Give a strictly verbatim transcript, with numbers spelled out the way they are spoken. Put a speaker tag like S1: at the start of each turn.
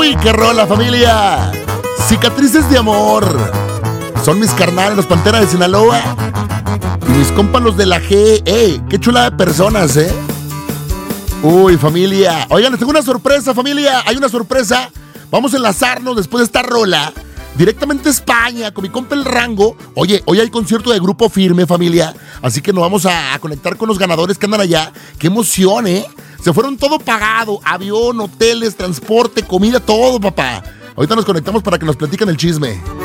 S1: Uy, qué rola, familia. Cicatrices de amor. Son mis carnales, los Panteras de Sinaloa. Y mis compas, los de la G. ¡Ey! ¡Qué chula de personas, eh! Uy, familia. Oigan, les tengo una sorpresa, familia. Hay una sorpresa. Vamos a enlazarnos después de esta rola directamente a España con mi compa El Rango. Oye, hoy hay concierto de Grupo Firme, familia. Así que nos vamos a, a conectar con los ganadores que andan allá. ¡Qué emoción, eh! Se fueron todo pagado. Avión, hoteles, transporte, comida, todo, papá. Ahorita nos conectamos para que nos platiquen el chisme.